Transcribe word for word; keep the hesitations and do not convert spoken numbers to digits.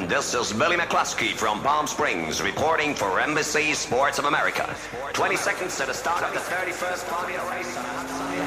This is Billy McCluskey from Palm Springs reporting for Embassy Sports of America. twenty seconds to the start of the thirty-first Formula race on a hot Sunday